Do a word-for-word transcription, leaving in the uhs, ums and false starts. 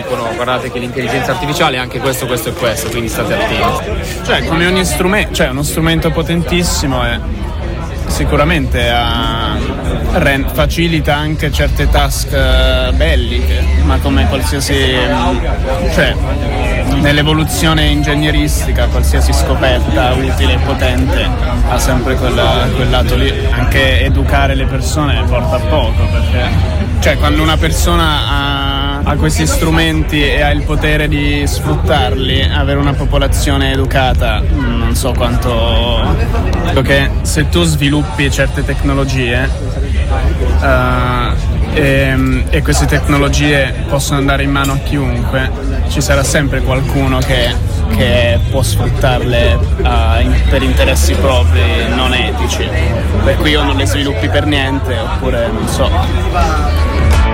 dicono guardate che l'intelligenza artificiale è anche questo, questo e questo, quindi state attenti. Cioè, come ogni strumento, cioè uno strumento potentissimo è sicuramente a, ren- facilita anche certe task belliche, ma come qualsiasi, cioè nell'evoluzione ingegneristica qualsiasi scoperta utile e potente ha sempre quel, quel lato lì. Anche educare le persone porta a poco, perché cioè quando una persona ha, ha questi strumenti e ha il potere di sfruttarli, avere una popolazione educata, non so quanto, perché se tu sviluppi certe tecnologie uh, e, e queste tecnologie possono andare in mano a chiunque, ci sarà sempre qualcuno che, che può sfruttarle uh, in, per interessi propri non etici, per cui o non le sviluppi per niente oppure non so.